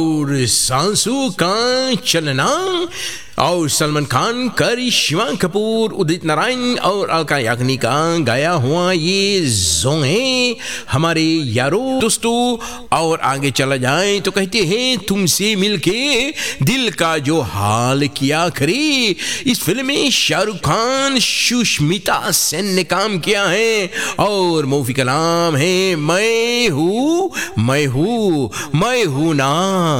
और सांसों का चलना और सलमान खान, करिश्मा कपूर, उदित नारायण और अलका याग्निक का गाया हुआ ये सॉन्ग है हमारे यारों दोस्तों। और आगे चला जाए तो कहते हैं तुमसे मिलके दिल का जो हाल किया करे। इस फिल्म में शाहरुख खान, सुष्मिता सेन ने काम किया है और मूवी का नाम है मैं हूँ ना।